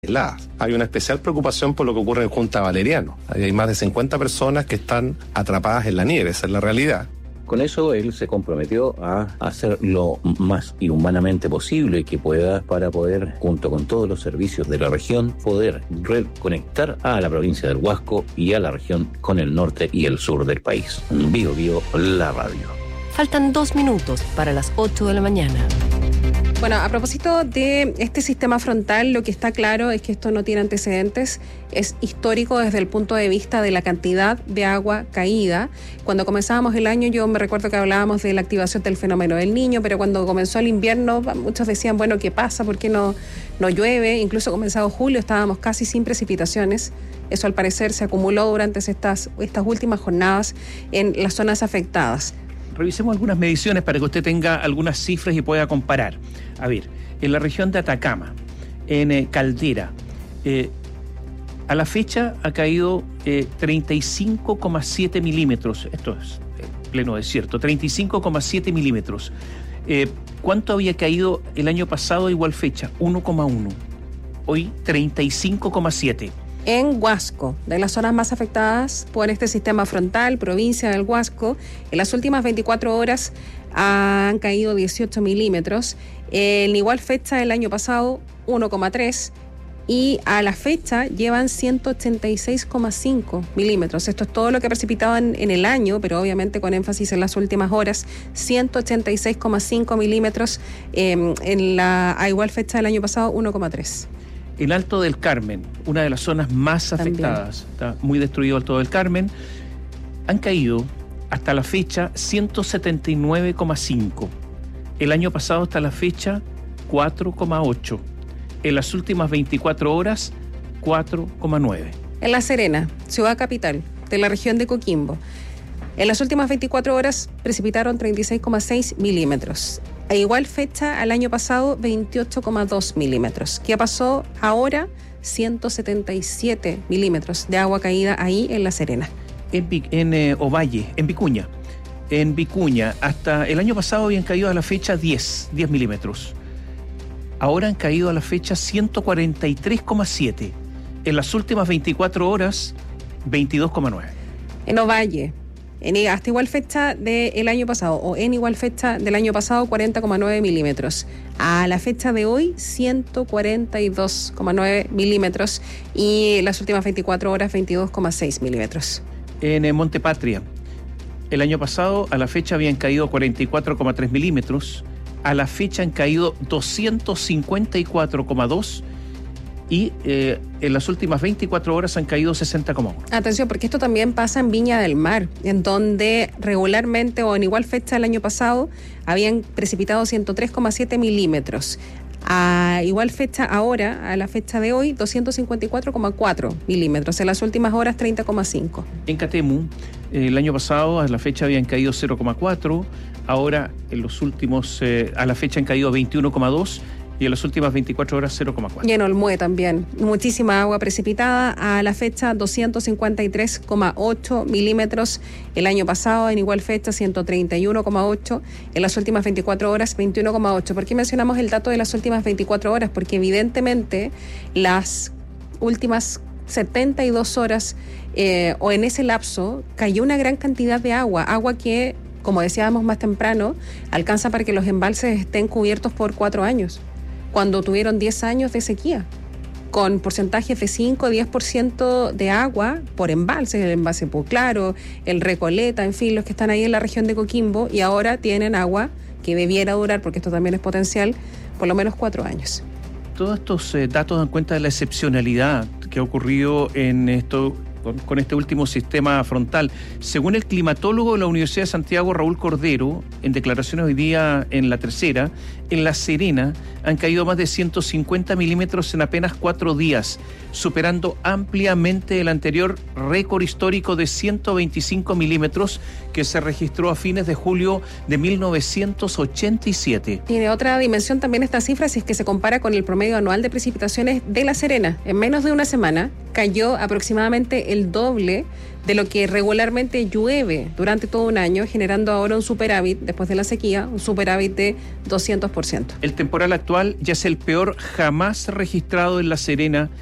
aisladas. Hay una especial preocupación por lo que ocurre en Junta Valeriano. Hay más de 50 personas que están atrapadas en la nieve, esa es la realidad. Con eso él se comprometió a hacer lo más inhumanamente posible que pueda para poder, junto con todos los servicios de la región, poder reconectar a la provincia del Huasco y a la región con el norte y el sur del país. Bio Bio, la radio. Faltan 2 minutos para las 8 de la mañana. Bueno, a propósito de este sistema frontal, lo que está claro es que esto no tiene antecedentes, es histórico desde el punto de vista de la cantidad de agua caída. Cuando comenzábamos el año, yo me recuerdo que hablábamos de la activación del fenómeno del Niño, pero cuando comenzó el invierno, muchos decían, bueno, ¿qué pasa? ¿Por qué no llueve? Incluso comenzado julio estábamos casi sin precipitaciones. Eso al parecer se acumuló durante estas últimas jornadas en las zonas afectadas. Revisemos algunas mediciones para que usted tenga algunas cifras y pueda comparar. A ver, en la región de Atacama, en Caldera, a la fecha ha caído 35,7 milímetros. Esto es pleno desierto, 35,7 milímetros. ¿Cuánto había caído el año pasado a igual fecha? 1,1. Hoy 35,7. En Huasco, de las zonas más afectadas por este sistema frontal, provincia del Huasco, en las últimas 24 horas han caído 18 milímetros. En igual fecha del año pasado, 1,3. Y a la fecha llevan 186,5 milímetros. Esto es todo lo que ha precipitado en el año, pero obviamente con énfasis en las últimas horas. 186,5 milímetros a igual fecha del año pasado, 1,3. El Alto del Carmen, una de las zonas más afectadas, está muy destruido el Alto del Carmen, han caído hasta la fecha 179,5. El año pasado hasta la fecha 4,8. En las últimas 24 horas 4,9. En La Serena, ciudad capital de la región de Coquimbo, en las últimas 24 horas precipitaron 36,6 milímetros. A igual fecha al año pasado, 28,2 milímetros. ¿Qué pasó ahora? 177 milímetros de agua caída ahí en La Serena. En Ovalle, en Vicuña. En Vicuña, hasta el año pasado habían caído a la fecha 10 milímetros. Ahora han caído a la fecha 143,7. En las últimas 24 horas, 22,9. En Ovalle, hasta igual fecha del año pasado, o en igual fecha del año pasado, 40,9 milímetros. A la fecha de hoy, 142,9 milímetros. Y en las últimas 24 horas, 22,6 milímetros. En Montepatria, el año pasado, a la fecha habían caído 44,3 milímetros. A la fecha han caído 254,2 y en las últimas 24 horas han caído 60,1. Atención, porque esto también pasa en Viña del Mar, en donde regularmente o en igual fecha del año pasado habían precipitado 103,7 milímetros. A igual fecha ahora, a la fecha de hoy, 254,4 milímetros. En las últimas horas, 30,5. En Catemu, el año pasado a la fecha habían caído 0,4. Ahora, en los últimos, a la fecha han caído 21,2 y en las últimas 24 horas 0,4. Y en Olmué también, muchísima agua precipitada. A la fecha 253,8 milímetros. El año pasado, en igual fecha, 131,8. En las últimas 24 horas, 21,8. ¿Por qué mencionamos el dato de las últimas 24 horas? Porque evidentemente las últimas 72 horas o en ese lapso cayó una gran cantidad de agua que, como decíamos más temprano, alcanza para que los embalses estén cubiertos por 4 años, cuando tuvieron 10 años de sequía, con porcentajes de 5-10% de agua por embalses, el embalse Puclaro, el Recoleta, en fin, los que están ahí en la región de Coquimbo, y ahora tienen agua que debiera durar, porque esto también es potencial, por lo menos 4 años. Todos estos datos dan cuenta de la excepcionalidad que ha ocurrido en esto con este último sistema frontal. Según el climatólogo de la Universidad de Santiago, Raúl Cordero, en declaraciones hoy día en La Tercera, en La Serena han caído más de 150 milímetros en apenas 4 días, superando ampliamente el anterior récord histórico de 125 milímetros que se registró a fines de julio de 1987. Tiene otra dimensión también esta cifra si es que se compara con el promedio anual de precipitaciones de La Serena. En menos de una semana cayó aproximadamente el doble de lo que regularmente llueve durante todo un año, generando ahora un superávit, después de la sequía, un superávit de 200%. El temporal actual ya es el peor jamás registrado en La Serena